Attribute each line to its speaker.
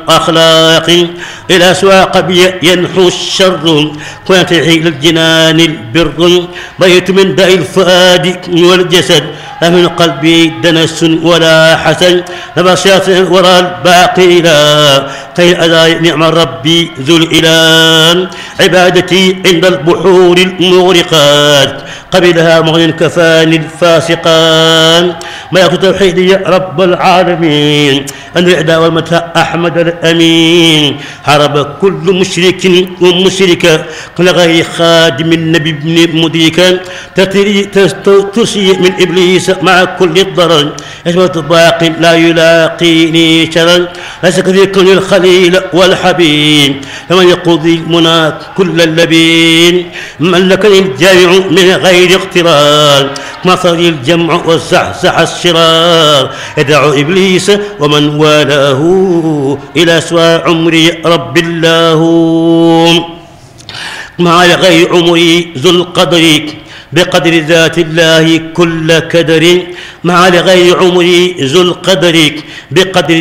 Speaker 1: أخلاق إلى سواق ينحو الشر وينتهي للجنان البر بيت من داء الفؤاد والجسد لا من قلبي دنس ولا حسن نبشات وراء الباقي لا قيل أذى نعم ربي ذو الإله عبادتي عند البحور المغرقات قبلها مغن كفاني الفاسقان ما يكون توحيدي يا رب العالمين أن الإعداء والمتاع أحمد الأمين حارب كل مشرك ومشركة كل غير خادم النبي بن مدركا ترسي من إبليس مع كل الضرر يثبت باق لا يلاقيني شرا ليس كذلك الخليل والحبيب فمن يقضي المنى كل اللبين ملكني الجامع من غير اقتران مصر الجمع والزحزح الشرار يدع إبليس ومن والاه إلى سوى عمري رب الله مع غير عمري ذو القدر بقدر ذات الله كل كدر مع غير عمري ذو القدر بقدر